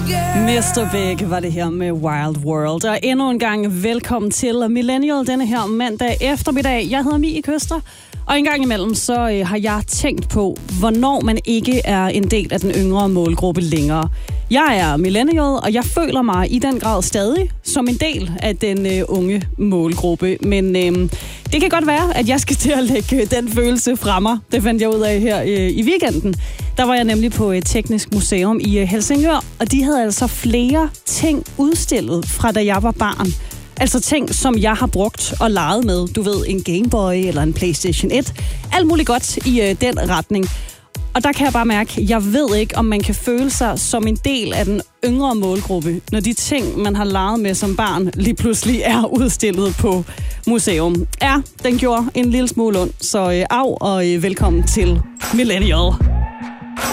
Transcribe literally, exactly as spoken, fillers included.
mister Big var det her med Wild World. Og endnu en gang velkommen til Millennial denne her mandag eftermiddag. Jeg hedder Mie Køster, og en gang imellem så øh, har jeg tænkt på, hvornår man ikke er en del af den yngre målgruppe længere. Jeg er millennial, og jeg føler mig i den grad stadig som en del af den øh, unge målgruppe. Men øh, det kan godt være, at jeg skal til at lægge den følelse fra mig. Det fandt jeg ud af her øh, i weekenden. Der var jeg nemlig på et teknisk museum i øh, Helsingør, og de havde altså flere ting udstillet fra da jeg var barn. Altså ting, som jeg har brugt og leget med. Du ved, en Game Boy eller en PlayStation et. Alt muligt godt i øh, den retning. Og der kan jeg bare mærke, jeg ved ikke, om man kan føle sig som en del af den yngre målgruppe, når de ting, man har leget med som barn, lige pludselig er udstillet på museum. Ja, den gjorde en lille smule ondt, så øh, af og øh, velkommen til Millennial.